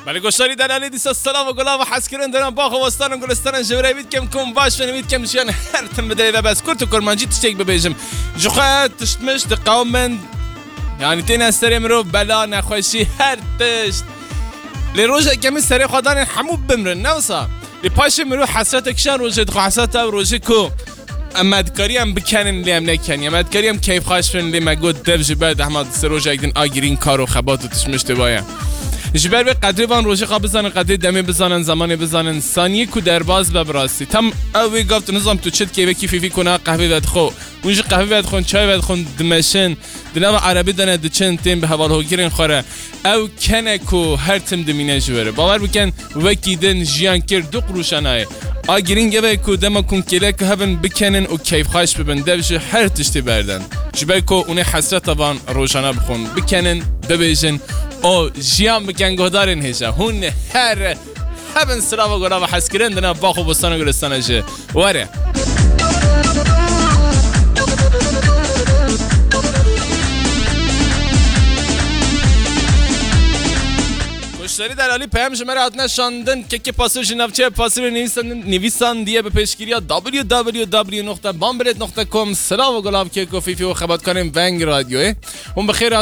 بله گوشتاری در علی دیسا سلام و گلاب و حس کردن دارم با خوستان و گلستان جوری بید کم کم باش بید کم شیان هر تم بدلی و بس کرد و کرمانجی تشتیک ببیجم جوخه تشتمش دقاوم من یعنی تین استریم رو بلا نخوشی هر تشت لروجه کمی سری خدان حموب بمرن نوسا لپاش مرو حسرت کشان روجه دخو حسرت و روجه کو امدکاری هم بکنن لیم نکنی امدکاری هم کیف خواهش فرن لیم اگود دف جبرد احمد سروجه اگدین آگیرین کار و خبات و تشمشته بایم جبر به قدری وان روزی خواب بزنن قدری دمی بزنن زمانی بزنن ثانیه کو درباز ببراستی تم اوی گفت نظام تو چت کیوه کیفی کنه قهوه ود خو اونج قهوه ود خون چای ود خون دمشن دلوا عربی دنه دچن تیم به حوال هوگیرن خوره او کنه کو هر تم دمینه جوره باور بکن وکیدن جیان کر دو قروشنای آگیرین گه کو دما کن کله که هبن بکنن و کیف خواهش ببن دبشه هر تشتی بردن جبر کو اون حسرت وان روشنا بخون بکنن ببیجن او جیان بکن گهدارین هیچه هون هر هبن سلام و گلاب و حس کرن دنه باخو بستان و گلستان جه وره مشتری در عالی پیام شماره ات نشاندن که پاسور جنابچه پاسور نویسان دیه به پیشگیری www.bambelet.com سلام و گلاب که کافی و خبرت کنیم ونگ رادیوه اون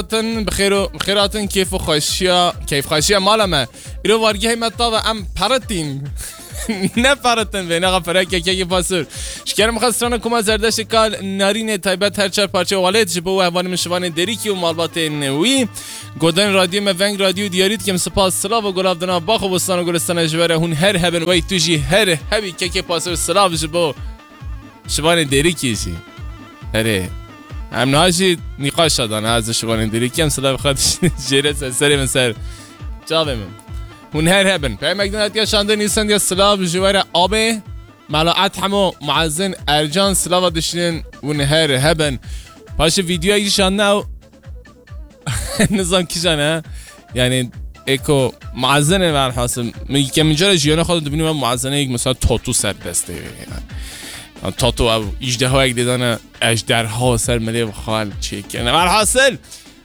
بخیراتن کیف و خواهشیا مالمه ایرو وارگه متا و ام پرتین نه پرتن به نقا فرک که پاسور شکرم خستران کما زردش کال نارین تایبت هر چهار پارچه والد جبو احوال مشوان دریکی و مالبات نوی گودن رادیو مونگ رادیو دیارید که سپاس سلام و گلاب دنا باخو بستان و گلستان جوره هون هر هبن وی توجی هر هبی که پاسور سلام جبو شوان دریکی جی هره هم نهاشی نقاش دادن از شوان دریکی هم سلام خودش جیره سری من سر جاوه من هون هر هبن پای مقدونات یا شانده نیستند یا سلام جواره آبه ملاعت همو معزن ارجان سلام داشتین هون هر هبن پاش ویدیوی شانده او نظام کیشانه یعنی اکو معزنه برحاصل میگه که منجار جیانه خود ببینیم من معزنه یک مثلا تاتو سر دسته یعنی تاتو او اجده ها یک دیدانه اجدرها سر ملی و خال چی کنه برحاصل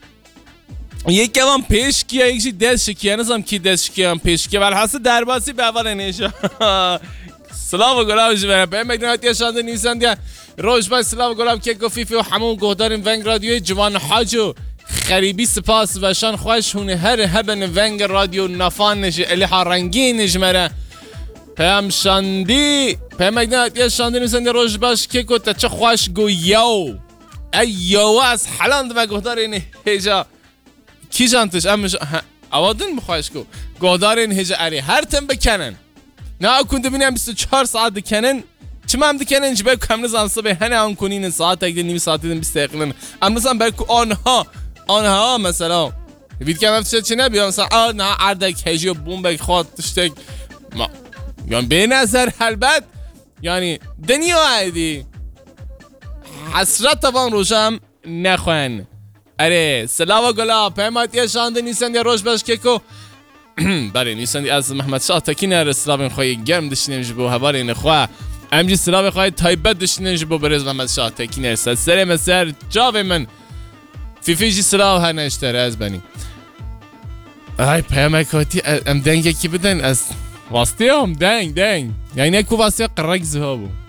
یک کلام پیش کیا یکشی دست شکیه نظام کی دست شکیه هم پیش کیا برحاصل درباسی به اول نیشه سلام و گلاب جبرم به مقدونات یا شانده نیستند یا روش بای سلام و گلاب که گفیفی و همون گهدارین ونگ رادیوی جوان حاجو خریبی سپاس و شان خوش هونه هر هبن ونگ رادیو نفان نشه الیها رنگین نجمره پیام شاندی پیام مگنات یا شاندی نویسند روش باش که تا چه خوش گو یو ای یو از حلاند و گهدار این هجا کی جانتش امش اوادن بخواهش گو گهدار این هجا اری هر تن بکنن نه اکون دبینیم 24 ساعت دکنن چما هم دکنن جبه کم نظام صبح هنه آن کنین ساعت اگه نیم ساعتی دن 20 دقیقه ام نظام برکو آنها مثلا وید که مفتشه چی نبیم مثلا آنها اردک هجی و بومبک خواد تشتک یعنی به نظر البته یعنی دنیا عادی حسرت طبعا روشم نخوان اره سلام و گلاب پیماتی شانده نیستند یا روش باش که کو بله نیستند از محمد شاه تکین رسلام خواهی گرم دشتیم جبو هوار نخواه امجی سلام خواهی تایبت دشتیم جبو برز محمد شاه تکین رسل سر مسر جاوه من فیفیجی سلام هر نشتره از بنی ای پیامکاتی ام دنگه کی بدن از واسطه هم دنگ یعنی اکو واسطه قرق زهابو